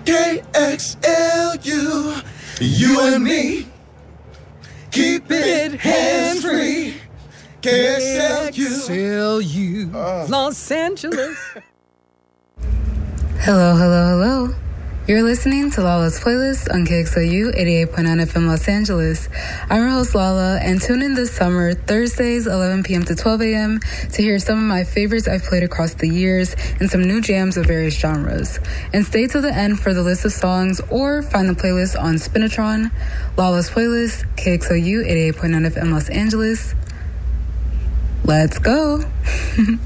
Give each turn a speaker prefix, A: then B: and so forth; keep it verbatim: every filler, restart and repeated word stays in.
A: K X L U, you and me, keep it hands-free. K X L U,
B: K X L U, uh. Los Angeles.
C: Hello, hello, hello. You're listening to Lala's Playlist on K X L U eighty-eight point nine F M Los Angeles. I'm your host Lala, and tune in this summer, Thursdays, eleven p.m. to twelve a.m. to hear some of my favorites I've played across the years and some new jams of various genres. And stay till the end for the list of songs or find the playlist on Spinatron. Lala's Playlist, K X L U eighty-eight point nine F M Los Angeles. Let's go.